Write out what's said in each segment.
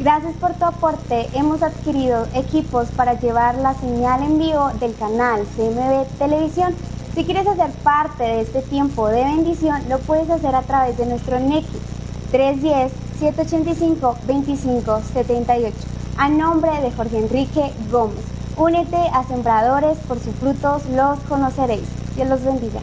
Gracias por tu aporte. Hemos adquirido equipos para llevar la señal en vivo del canal CMB Televisión. Si quieres hacer parte de este tiempo de bendición, lo puedes hacer a través de nuestro NECI 310-785-2578 a nombre de Jorge Enrique Gómez. Únete a Sembradores, por sus frutos los conoceréis. Dios los bendiga.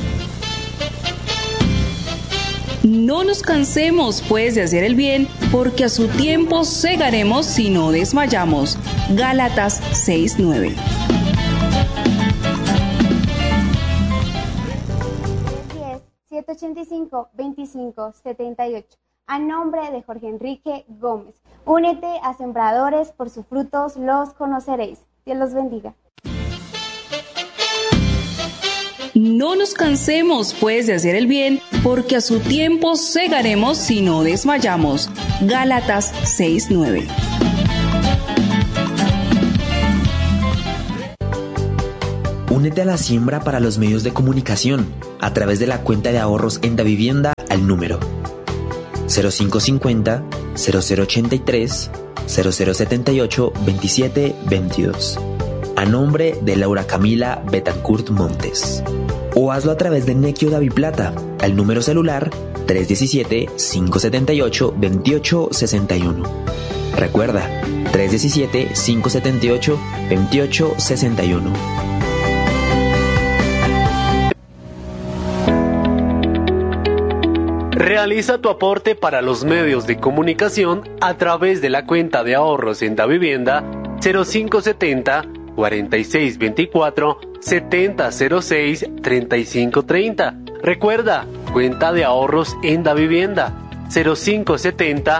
No nos cansemos pues de hacer el bien, porque a su tiempo segaremos si no desmayamos. Gálatas 6:9. 785-2578 a nombre de Jorge Enrique Gómez. Únete a Sembradores, por sus frutos los conoceréis. Dios los bendiga. No nos cansemos pues de hacer el bien, porque a su tiempo segaremos si no desmayamos. Gálatas 6:9. Únete a la siembra para los medios de comunicación a través de la cuenta de ahorros en Davivienda al número 0550 0083 0078 2722 a nombre de Laura Camila Betancourt Montes. O hazlo a través de Nequio Daviplata al número celular 317-578-2861. Recuerda, 317-578-2861. Realiza tu aporte para los medios de comunicación a través de la cuenta de ahorros en Davivienda 0570 4624 7006 3530. Recuerda, cuenta de ahorros en Davivienda 0570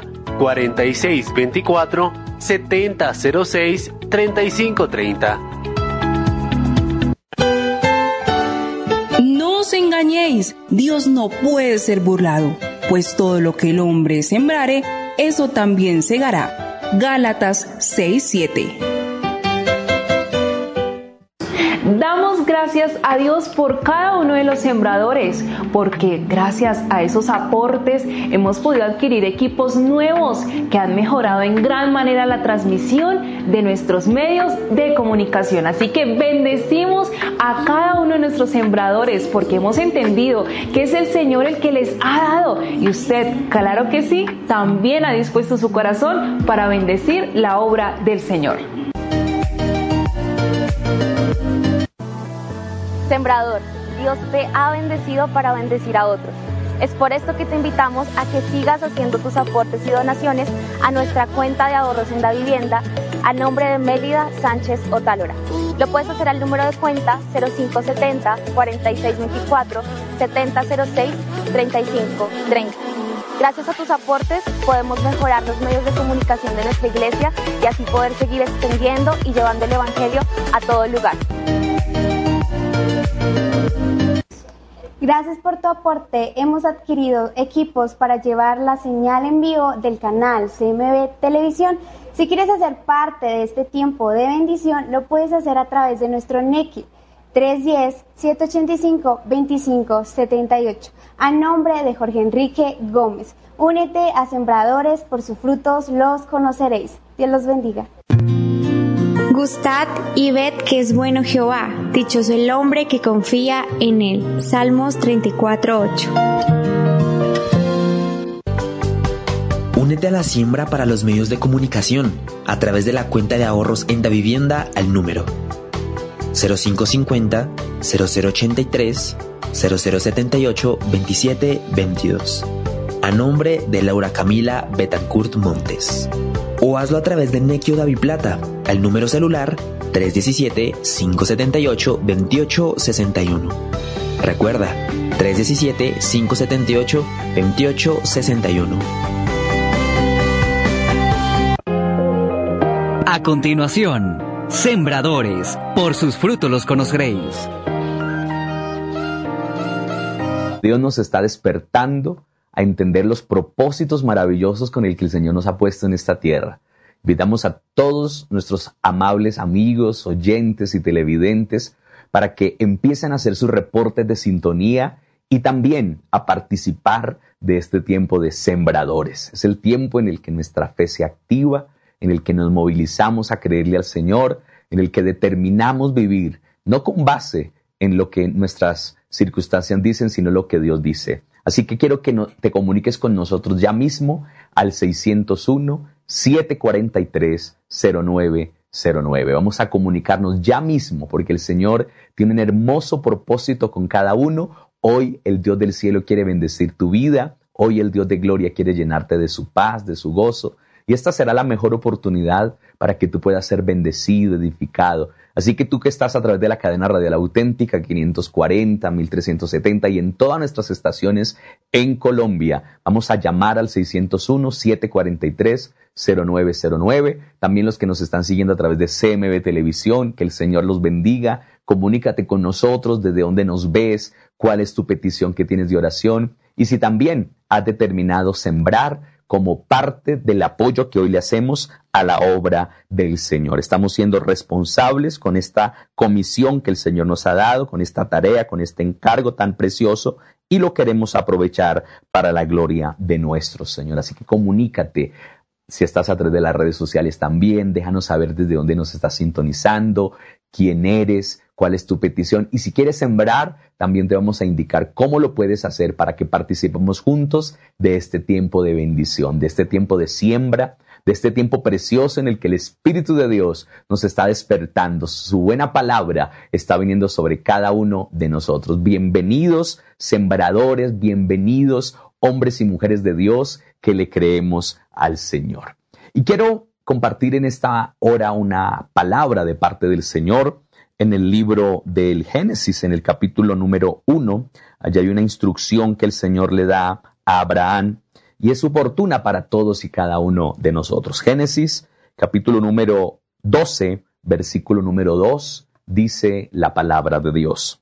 4624 7006 3530. No os engañéis, Dios no puede ser burlado, pues todo lo que el hombre sembrare, eso también segará. Gálatas 6:7. Damos gracias a Dios por cada uno de los sembradores, porque gracias a esos aportes hemos podido adquirir equipos nuevos que han mejorado en gran manera la transmisión de nuestros medios de comunicación. Así que bendecimos a cada uno de nuestros sembradores, porque hemos entendido que es el Señor el que les ha dado, y usted, claro que sí, también ha dispuesto su corazón para bendecir la obra del Señor. Sembrador, Dios te ha bendecido para bendecir a otros. Es por esto que te invitamos a que sigas haciendo tus aportes y donaciones a nuestra cuenta de ahorros en Davivienda a nombre de Mélida Sánchez Otálora. Lo puedes hacer al número de cuenta 0570 4624 7006 3530. Gracias a tus aportes podemos mejorar los medios de comunicación de nuestra iglesia y así poder seguir extendiendo y llevando el evangelio a todo lugar. Gracias por tu aporte. Hemos adquirido equipos para llevar la señal en vivo del canal CMB Televisión. Si quieres hacer parte de este tiempo de bendición, lo puedes hacer a través de nuestro NECI 310-785-2578 a nombre de Jorge Enrique Gómez. Únete a Sembradores, por sus frutos los conoceréis. Dios los bendiga. Gustad y ved que es bueno Jehová, dichoso el hombre que confía en él. Salmos 34:8. Únete a la siembra para los medios de comunicación a través de la cuenta de ahorros en Davivienda al número 0550 0083 0078 2722 a nombre de Laura Camila Betancourt Montes. O hazlo a través de Nequio Daviplata al número celular 317-578-2861. Recuerda, 317-578-2861. A continuación, Sembradores, por sus frutos los conoceréis. Dios nos está despertando a entender los propósitos maravillosos con el que el Señor nos ha puesto en esta tierra. Invitamos a todos nuestros amables amigos, oyentes y televidentes para que empiecen a hacer sus reportes de sintonía y también a participar de este tiempo de sembradores. Es el tiempo en el que nuestra fe se activa, en el que nos movilizamos a creerle al Señor, en el que determinamos vivir, no con base en lo que nuestras circunstancias dicen, sino lo que Dios dice. Así que quiero que te comuniques con nosotros ya mismo al 601-743-0909. Vamos a comunicarnos ya mismo porque el Señor tiene un hermoso propósito con cada uno. Hoy el Dios del cielo quiere bendecir tu vida. Hoy el Dios de gloria quiere llenarte de su paz, de su gozo. Y esta será la mejor oportunidad para que tú puedas ser bendecido, edificado. Así que tú que estás a través de la cadena radial auténtica 540, 1370 y en todas nuestras estaciones en Colombia, vamos a llamar al 601-743-0909. También los que nos están siguiendo a través de CMB Televisión, que el Señor los bendiga. Comunícate con nosotros desde donde nos ves, cuál es tu petición que tienes de oración. Y si también has determinado sembrar como parte del apoyo que hoy le hacemos a la obra del Señor. Estamos siendo responsables con esta comisión que el Señor nos ha dado, con esta tarea, con este encargo tan precioso, y lo queremos aprovechar para la gloria de nuestro Señor. Así que comunícate. Si estás a través de las redes sociales también, déjanos saber desde dónde nos estás sintonizando, quién eres, cuál es tu petición. Y si quieres sembrar, también te vamos a indicar cómo lo puedes hacer para que participemos juntos de este tiempo de bendición, de este tiempo de siembra, de este tiempo precioso en el que el Espíritu de Dios nos está despertando. Su buena palabra está viniendo sobre cada uno de nosotros. Bienvenidos, sembradores, bienvenidos, hombres y mujeres de Dios que le creemos al Señor. Y quiero compartir en esta hora una palabra de parte del Señor en el libro del Génesis, en el capítulo número 1. Allá hay una instrucción que el Señor le da a Abraham y es oportuna para todos y cada uno de nosotros. Génesis, capítulo número 12, versículo número 2, dice la palabra de Dios.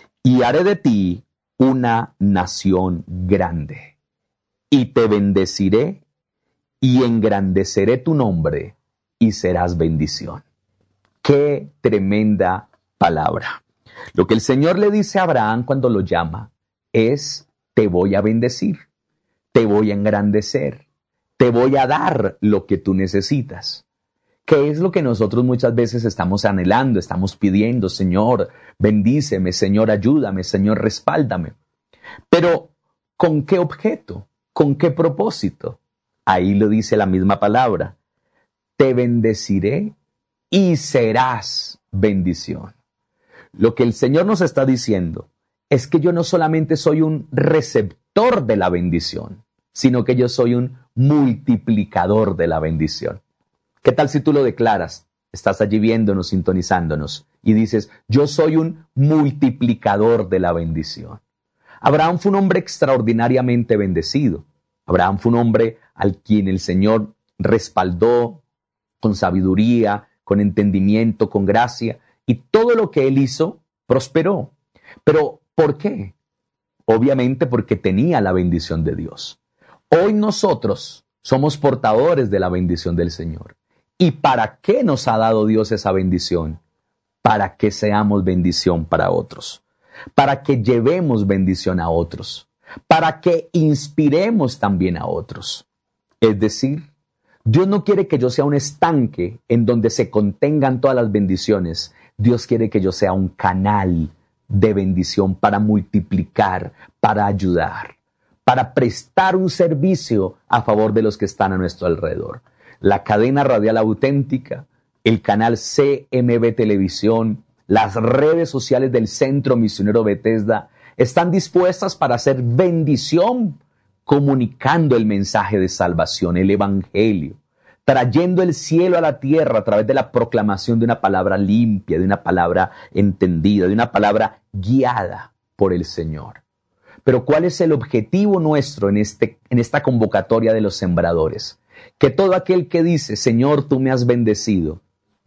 Y haré de ti una nación grande, y te bendeciré, y engrandeceré tu nombre, y serás bendición. ¡Qué tremenda palabra! Lo que el Señor le dice a Abraham cuando lo llama es: te voy a bendecir, te voy a engrandecer, te voy a dar lo que tú necesitas. ¿Qué es lo que nosotros muchas veces estamos anhelando, estamos pidiendo? Señor, bendíceme, Señor, ayúdame, Señor, respáldame. Pero, ¿con qué objeto? ¿Con qué propósito? Ahí lo dice la misma palabra. Te bendeciré y serás bendición. Lo que el Señor nos está diciendo es que yo no solamente soy un receptor de la bendición, sino que yo soy un multiplicador de la bendición. ¿Qué tal si tú lo declaras? Estás allí viéndonos, sintonizándonos, y dices: yo soy un multiplicador de la bendición. Abraham fue un hombre extraordinariamente bendecido. Abraham fue un hombre al quien el Señor respaldó con sabiduría, con entendimiento, con gracia, y todo lo que él hizo prosperó. Pero, ¿por qué? Obviamente porque tenía la bendición de Dios. Hoy nosotros somos portadores de la bendición del Señor. ¿Y para qué nos ha dado Dios esa bendición? Para que seamos bendición para otros, para que llevemos bendición a otros, para que inspiremos también a otros. Es decir, Dios no quiere que yo sea un estanque en donde se contengan todas las bendiciones. Dios quiere que yo sea un canal de bendición para multiplicar, para ayudar, para prestar un servicio a favor de los que están a nuestro alrededor. La cadena radial auténtica, el canal CMB Televisión, las redes sociales del Centro Misionero Bethesda están dispuestas para hacer bendición, comunicando el mensaje de salvación, el evangelio, trayendo el cielo a la tierra a través de la proclamación de una palabra limpia, de una palabra entendida, de una palabra guiada por el Señor. Pero ¿cuál es el objetivo nuestro en esta convocatoria de los sembradores? Que todo aquel que dice: Señor, tú me has bendecido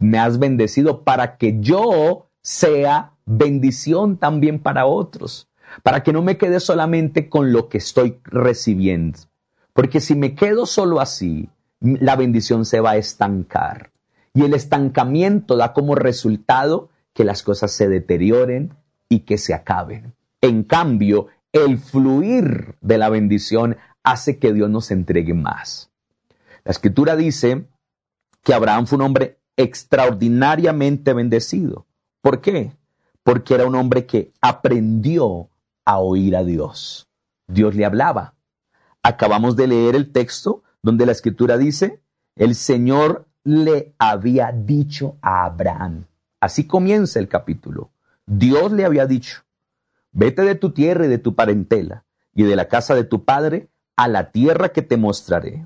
para que yo sea bendición también para otros, para que no me quede solamente con lo que estoy recibiendo. Porque si me quedo solo así, la bendición se va a estancar. Y el estancamiento da como resultado que las cosas se deterioren y que se acaben. En cambio, el fluir de la bendición hace que Dios nos entregue más. La Escritura dice que Abraham fue un hombre extraordinariamente bendecido. ¿Por qué? Porque era un hombre que aprendió a oír a Dios. Dios le hablaba. Acabamos de leer el texto donde la Escritura dice, el Señor le había dicho a Abraham. Así comienza el capítulo. Dios le había dicho, vete de tu tierra y de tu parentela y de la casa de tu padre a la tierra que te mostraré.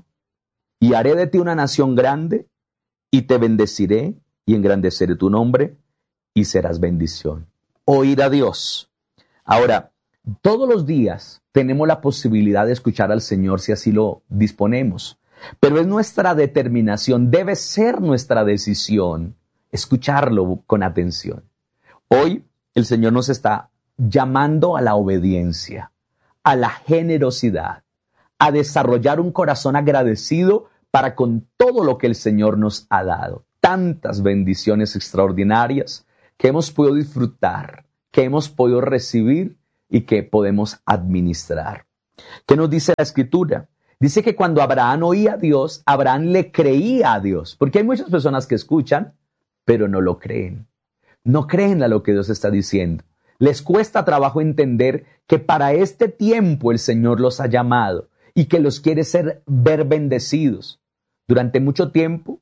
Y haré de ti una nación grande y te bendeciré y engrandeceré tu nombre y serás bendición. Oír a Dios. Ahora, todos los días tenemos la posibilidad de escuchar al Señor si así lo disponemos. Pero es nuestra determinación, debe ser nuestra decisión escucharlo con atención. Hoy el Señor nos está llamando a la obediencia, a la generosidad, a desarrollar un corazón agradecido para con todo lo que el Señor nos ha dado. Tantas bendiciones extraordinarias que hemos podido disfrutar, que hemos podido recibir y que podemos administrar. ¿Qué nos dice la Escritura? Dice que cuando Abraham oía a Dios, Abraham le creía a Dios, porque hay muchas personas que escuchan, pero no lo creen. No creen a lo que Dios está diciendo. Les cuesta trabajo entender que para este tiempo el Señor los ha llamado y que los quiere ver bendecidos. Durante mucho tiempo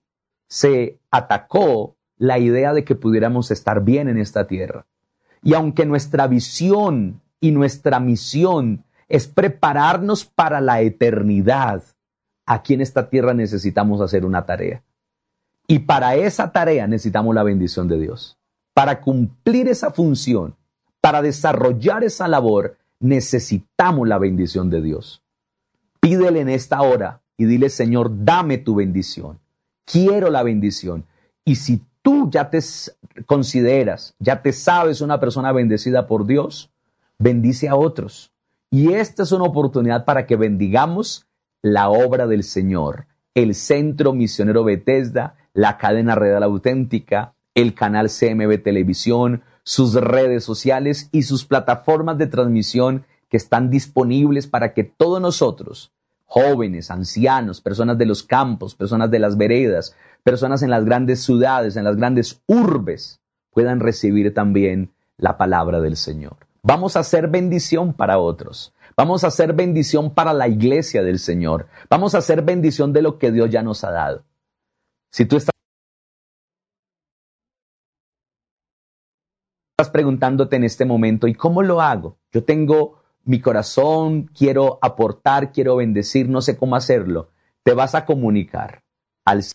se atacó la idea de que pudiéramos estar bien en esta tierra. Y aunque nuestra visión y nuestra misión es prepararnos para la eternidad, aquí en esta tierra necesitamos hacer una tarea. Y para esa tarea necesitamos la bendición de Dios. Para cumplir esa función, para desarrollar esa labor, necesitamos la bendición de Dios. Pídele en esta hora y dile, Señor, dame tu bendición. Quiero la bendición. Y si tú ya te consideras, ya te sabes una persona bendecida por Dios, bendice a otros. Y esta es una oportunidad para que bendigamos la obra del Señor, el Centro Misionero Bethesda, la cadena Real Auténtica, el canal CMB Televisión, sus redes sociales y sus plataformas de transmisión que están disponibles para que todos nosotros, jóvenes, ancianos, personas de los campos, personas de las veredas, personas en las grandes ciudades, en las grandes urbes, puedan recibir también la palabra del Señor. Vamos a hacer bendición para otros. Vamos a hacer bendición para la iglesia del Señor. Vamos a hacer bendición de lo que Dios ya nos ha dado. Si tú estás preguntándote en este momento, ¿y cómo lo hago? Yo tengo mi corazón, quiero aportar, quiero bendecir, no sé cómo hacerlo. Te vas a comunicar al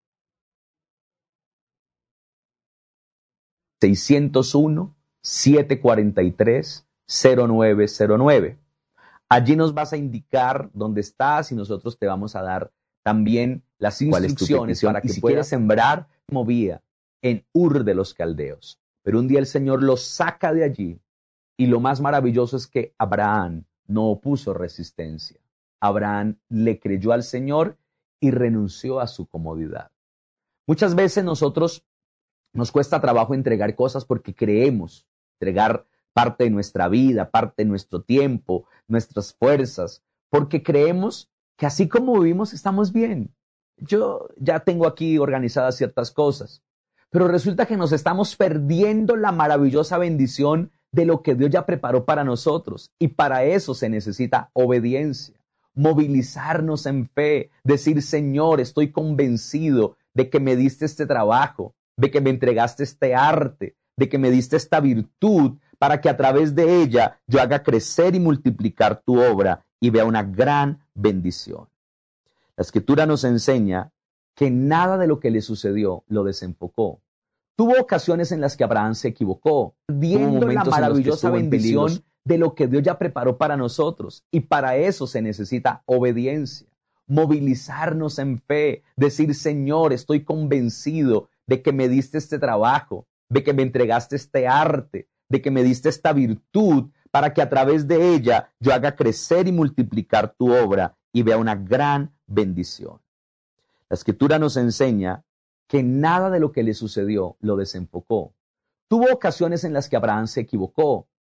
601-743-0909. Allí nos vas a indicar dónde estás y nosotros te vamos a dar también las instrucciones para que si quieres sembrar, movía en Ur de los Caldeos. Pero un día el Señor los saca de allí y lo más maravilloso es que Abraham no opuso resistencia. Abraham le creyó al Señor y renunció a su comodidad. Muchas veces nosotros nos cuesta trabajo entregar cosas porque creemos entregar parte de nuestra vida, parte de nuestro tiempo, nuestras fuerzas, porque creemos que así como vivimos estamos bien. Yo ya tengo aquí organizadas ciertas cosas, pero resulta que nos estamos perdiendo la maravillosa bendición de lo que Dios ya preparó para nosotros. Y para eso se necesita obediencia, movilizarnos en fe, decir, Señor, estoy convencido de que me diste este trabajo, de que me entregaste este arte, de que me diste esta virtud, para que a través de ella yo haga crecer y multiplicar tu obra y vea una gran bendición. La Escritura nos enseña que nada de lo que le sucedió lo desenfocó. Tuvo ocasiones en las que Abraham se equivocó, viendo la maravillosa bendición de lo que Dios ya preparó para nosotros. Y para eso se necesita obediencia, movilizarnos en fe, decir, Señor, estoy convencido de que me diste este trabajo, de que me entregaste este arte, de que me diste esta virtud, para que a través de ella yo haga crecer y multiplicar tu obra y vea una gran bendición. La Escritura nos enseña que nada de lo que le sucedió lo desenfocó. Tuvo ocasiones en las que Abraham se equivocó,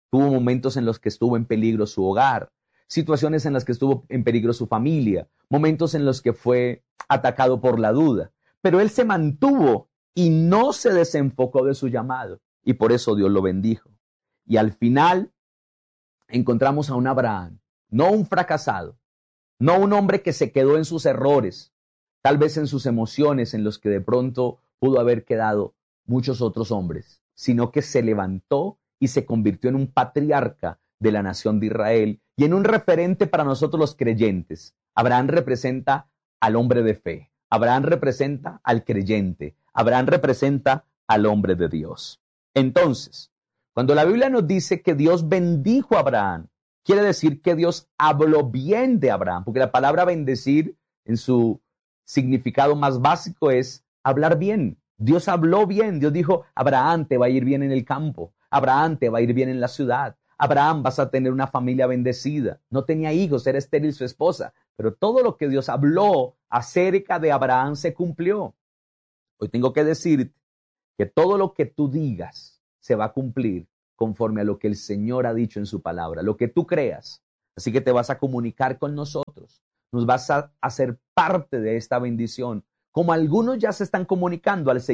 Tuvo momentos en los que estuvo en peligro su hogar, situaciones en las que estuvo en peligro su familia, momentos en los que fue atacado por la duda. Pero él se mantuvo y no se desenfocó de su llamado. Y por eso Dios lo bendijo. Y al final encontramos a un Abraham, no un fracasado, no un hombre que se quedó en sus errores, tal vez en sus emociones en los que de pronto pudo haber quedado muchos otros hombres, sino que se levantó y se convirtió en un patriarca de la nación de Israel y en un referente para nosotros los creyentes. Abraham representa al hombre de fe, Abraham representa al creyente, Abraham representa al hombre de Dios. Entonces, cuando la Biblia nos dice que Dios bendijo a Abraham, quiere decir que Dios habló bien de Abraham, porque la palabra bendecir en su significado más básico es hablar bien. Dios habló bien, Dios dijo, Abraham, te va a ir bien en el campo, Abraham, te va a ir bien en la ciudad, Abraham, vas a tener una familia bendecida. No tenía hijos, era estéril su esposa, pero todo lo que Dios habló acerca de Abraham se cumplió. Hoy tengo que decirte que todo lo que tú digas se va a cumplir conforme a lo que el Señor ha dicho en su palabra, lo que tú creas. Así que te vas a comunicar con nosotros, nos vas a hacer parte de esta bendición, como algunos ya se están comunicando al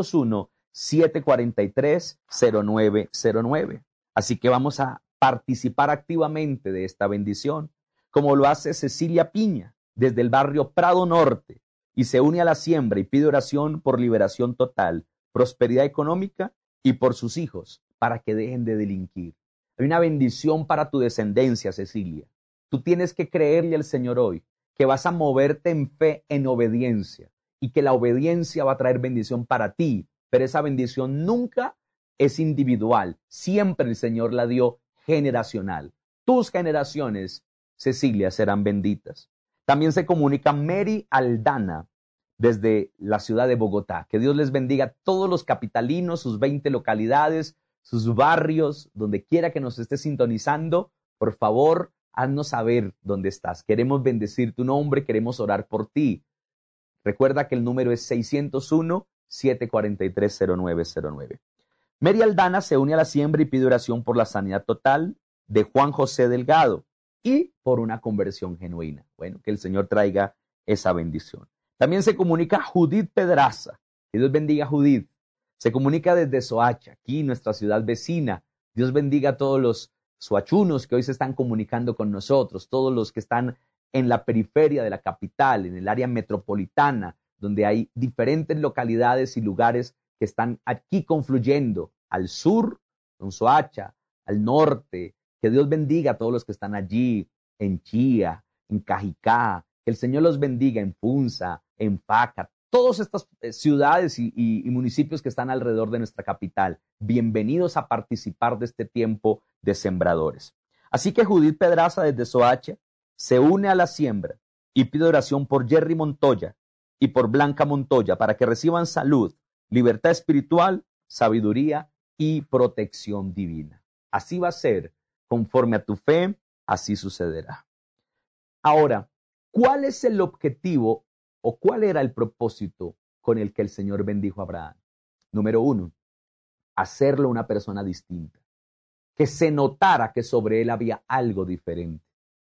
601-743-0909. Así que vamos a participar activamente de esta bendición, como lo hace Cecilia Piña, desde el barrio Prado Norte, y se une a la siembra y pide oración por liberación total, prosperidad económica y por sus hijos, para que dejen de delinquir. Hay una bendición para tu descendencia, Cecilia. Tú tienes que creerle al Señor hoy, que vas a moverte en fe, en obediencia, y que la obediencia va a traer bendición para ti, pero esa bendición nunca es individual. Siempre el Señor la dio generacional. Tus generaciones, Cecilia, serán benditas. También se comunica Mary Aldana desde la ciudad de Bogotá. Que Dios les bendiga a todos los capitalinos, sus 20 localidades, sus barrios, donde quiera que nos estés sintonizando. Por favor, haznos saber dónde estás. Queremos bendecir tu nombre, queremos orar por ti. Recuerda que el número es 601-743-0909. Mary Aldana se une a la siembra y pide oración por la sanidad total de Juan José Delgado y por una conversión genuina. Bueno, que el Señor traiga esa bendición. También se comunica Judith Pedraza. Que Dios bendiga a Judith. Se comunica desde Soacha, aquí nuestra ciudad vecina. Dios bendiga a todos los soachunos que hoy se están comunicando con nosotros, todos los que están en la periferia de la capital, en el área metropolitana, donde hay diferentes localidades y lugares que están aquí confluyendo, al sur, en Soacha, al norte. Que Dios bendiga a todos los que están allí, en Chía, en Cajicá. Que el Señor los bendiga en Funza, en Paca, todas estas ciudades y municipios que están alrededor de nuestra capital. Bienvenidos a participar de este tiempo de sembradores. Así que Judith Pedraza desde Soacha se une a la siembra y pide oración por Jerry Montoya y por Blanca Montoya para que reciban salud, libertad espiritual, sabiduría y protección divina. Así va a ser, conforme a tu fe, así sucederá. Ahora, ¿cuál es el objetivo o cuál era el propósito con el que el Señor bendijo a Abraham? Número 1, hacerlo una persona distinta, que se notara que sobre él había algo diferente.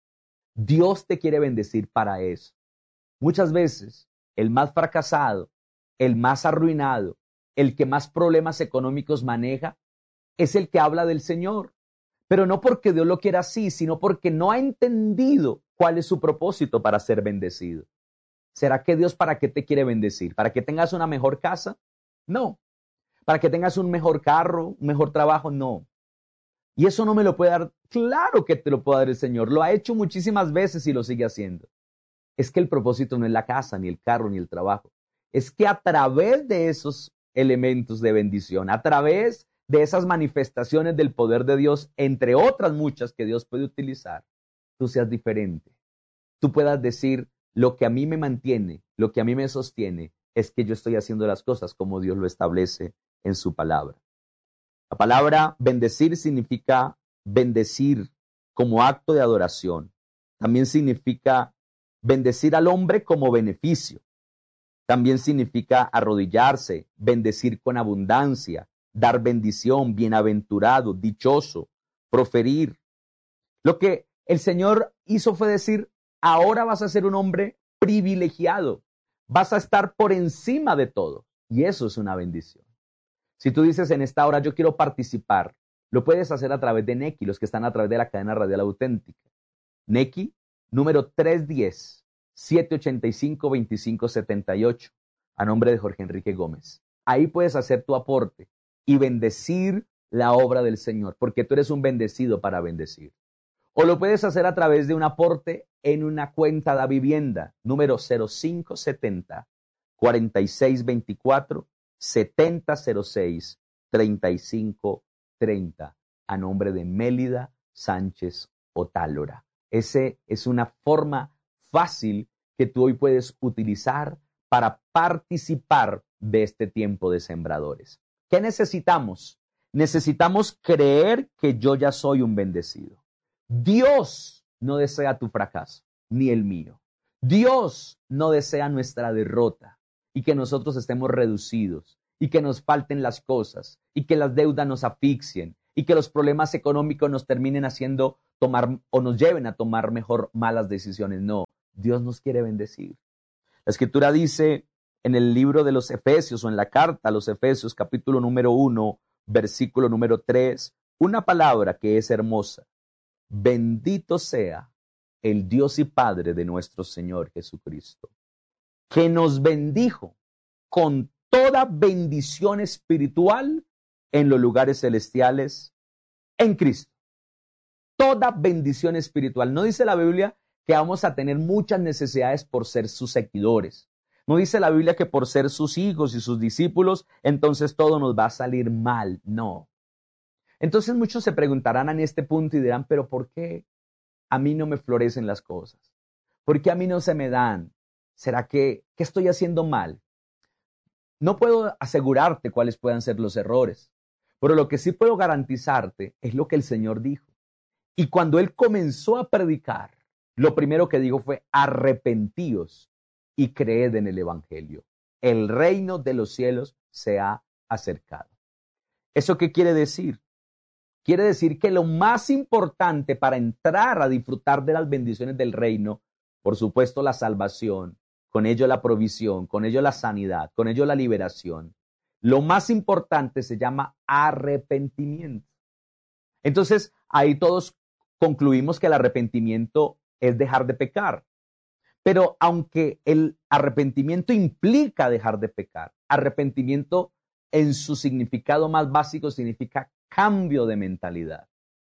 Dios te quiere bendecir para eso. Muchas veces, el más fracasado, el más arruinado, el que más problemas económicos maneja, es el que habla del Señor. Pero no porque Dios lo quiera así, sino porque no ha entendido cuál es su propósito para ser bendecido. ¿Será que Dios para qué te quiere bendecir? ¿Para que tengas una mejor casa? No. ¿Para que tengas un mejor carro, un mejor trabajo? No. Y eso no me lo puede dar. Claro que te lo puede dar el Señor. Lo ha hecho muchísimas veces y lo sigue haciendo. Es que el propósito no es la casa, ni el carro, ni el trabajo. Es que a través de esos elementos de bendición, a través de esas manifestaciones del poder de Dios, entre otras muchas que Dios puede utilizar, tú seas diferente. Tú puedas decir, lo que a mí me mantiene, lo que a mí me sostiene, es que yo estoy haciendo las cosas como Dios lo establece en su palabra. La palabra bendecir significa bendecir como acto de adoración. También significa bendecir al hombre como beneficio. También significa arrodillarse, bendecir con abundancia, dar bendición, bienaventurado, dichoso, proferir. Lo que el Señor hizo fue decir, ahora vas a ser un hombre privilegiado, vas a estar por encima de todo. Y eso es una bendición. Si tú dices en esta hora, yo quiero participar, lo puedes hacer a través de Nequi, los que están a través de la cadena radial auténtica. Nequi, número 310-785-2578, a nombre de Jorge Enrique Gómez. Ahí puedes hacer tu aporte y bendecir la obra del Señor, porque tú eres un bendecido para bendecir. O lo puedes hacer a través de un aporte en una cuenta de vivienda, número 0570-4624-7006-3530, a nombre de Mélida Sánchez Otálora. Ese es una forma fácil que tú hoy puedes utilizar para participar de este tiempo de sembradores. ¿Qué necesitamos? Necesitamos creer que yo ya soy un bendecido. Dios no desea tu fracaso, ni el mío. Dios no desea nuestra derrota y que nosotros estemos reducidos y que nos falten las cosas y que las deudas nos asfixien y que los problemas económicos nos terminen haciendo tomar o nos lleven a tomar mejor malas decisiones. No, Dios nos quiere bendecir. La Escritura dice en el libro de los Efesios o en la carta a los Efesios, capítulo número 1, versículo número 3, una palabra que es hermosa. Bendito sea el Dios y Padre de nuestro Señor Jesucristo, que nos bendijo con toda bendición espiritual en los lugares celestiales en Cristo. Toda bendición espiritual. No dice la Biblia que vamos a tener muchas necesidades por ser sus seguidores. No dice la Biblia que por ser sus hijos y sus discípulos, entonces todo nos va a salir mal. No. Entonces muchos se preguntarán en este punto y dirán, pero ¿por qué a mí no me florecen las cosas? ¿Por qué a mí no se me dan? ¿Será que estoy haciendo mal? No puedo asegurarte cuáles puedan ser los errores, pero lo que sí puedo garantizarte es lo que el Señor dijo. Y cuando Él comenzó a predicar, lo primero que dijo fue, arrepentíos y creed en el Evangelio. El reino de los cielos se ha acercado. ¿Eso qué quiere decir? Quiere decir que lo más importante para entrar a disfrutar de las bendiciones del reino, por supuesto la salvación, con ello la provisión, con ello la sanidad, con ello la liberación, lo más importante se llama arrepentimiento. Entonces, ahí todos concluimos que el arrepentimiento es dejar de pecar. Pero aunque el arrepentimiento implica dejar de pecar, arrepentimiento en su significado más básico significa cambio de mentalidad.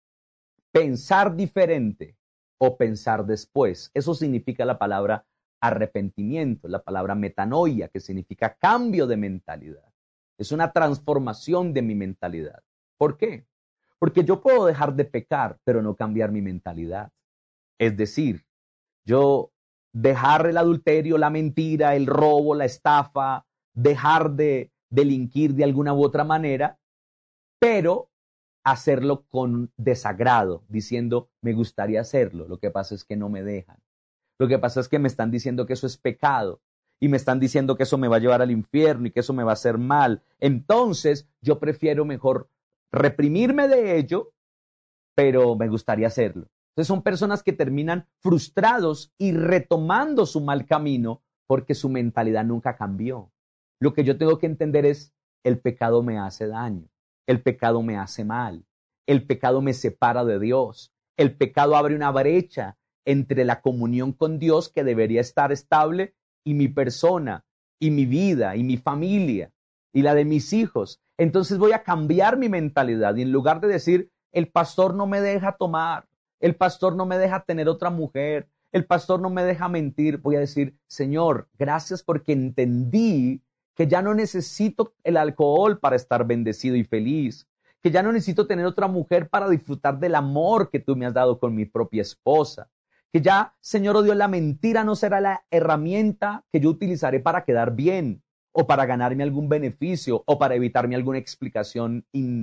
Pensar diferente o pensar después. Eso significa la palabra arrepentimiento, la palabra metanoia, que significa cambio de mentalidad. Es una transformación de mi mentalidad. ¿Por qué? Porque yo puedo dejar de pecar, pero no cambiar mi mentalidad. Es decir, yo dejar el adulterio, la mentira, el robo, la estafa, dejar de delinquir de alguna u otra manera, pero hacerlo con desagrado, diciendo, me gustaría hacerlo, lo que pasa es que no me dejan. Lo que pasa es que me están diciendo que eso es pecado y me están diciendo que eso me va a llevar al infierno y que eso me va a hacer mal. Entonces, yo prefiero mejor reprimirme de ello, pero me gustaría hacerlo. Entonces, son personas que terminan frustrados y retomando su mal camino porque su mentalidad nunca cambió. Lo que yo tengo que entender es, el pecado me hace daño. El pecado me hace mal. El pecado me separa de Dios. El pecado abre una brecha entre la comunión con Dios que debería estar estable y mi persona, y mi vida, y mi familia, y la de mis hijos. Entonces voy a cambiar mi mentalidad y en lugar de decir, el pastor no me deja tomar, el pastor no me deja tener otra mujer, el pastor no me deja mentir, voy a decir, Señor, gracias porque entendí que ya no necesito el alcohol para estar bendecido y feliz, que ya no necesito tener otra mujer para disfrutar del amor que tú me has dado con mi propia esposa, que ya, Señor, oh Dios, la mentira no será la herramienta que yo utilizaré para quedar bien o para ganarme algún beneficio o para evitarme alguna explicación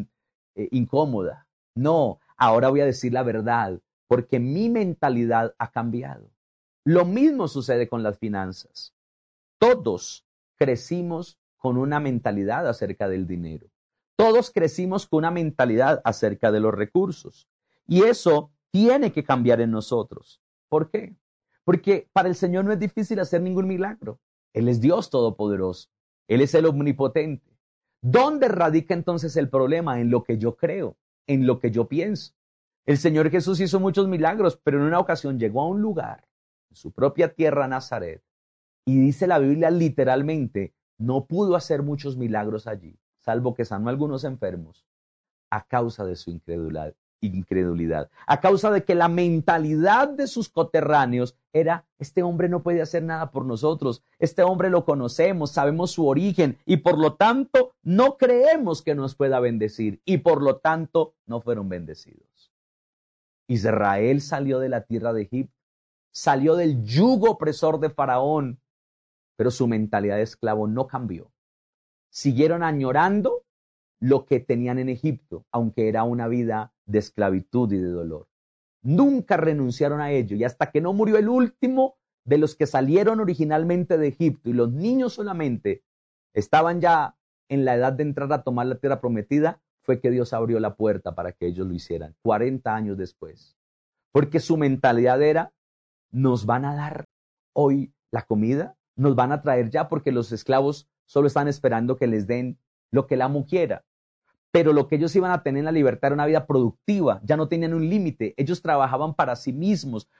incómoda. No, ahora voy a decir la verdad porque mi mentalidad ha cambiado. Lo mismo sucede con las finanzas. Todos crecimos con una mentalidad acerca del dinero. Todos crecimos con una mentalidad acerca de los recursos. Y eso tiene que cambiar en nosotros. ¿Por qué? Porque para el Señor no es difícil hacer ningún milagro. Él es Dios todopoderoso. Él es el omnipotente. ¿Dónde radica entonces el problema? En lo que yo creo, en lo que yo pienso. El Señor Jesús hizo muchos milagros, pero en una ocasión llegó a un lugar, en su propia tierra, Nazaret, y dice la Biblia literalmente, no pudo hacer muchos milagros allí, salvo que sanó a algunos enfermos, a causa de su incredulidad, a causa de que la mentalidad de sus coterráneos era, este hombre no puede hacer nada por nosotros, este hombre lo conocemos, sabemos su origen y por lo tanto no creemos que nos pueda bendecir y por lo tanto no fueron bendecidos. Israel salió de la tierra de Egipto, salió del yugo opresor de Faraón, pero su mentalidad de esclavo no cambió. Siguieron añorando lo que tenían en Egipto, aunque era una vida de esclavitud y de dolor. Nunca renunciaron a ello y hasta que no murió el último de los que salieron originalmente de Egipto y los niños solamente estaban ya en la edad de entrar a tomar la tierra prometida, fue que Dios abrió la puerta para que ellos lo hicieran, 40 años después. Porque su mentalidad era, nos van a dar hoy la comida, nos van a traer ya, porque los esclavos solo están esperando que les den lo que el amo quiera. Pero lo que ellos iban a tener en la libertad era una vida productiva, ya no tenían un límite, ellos trabajaban para sí mismos,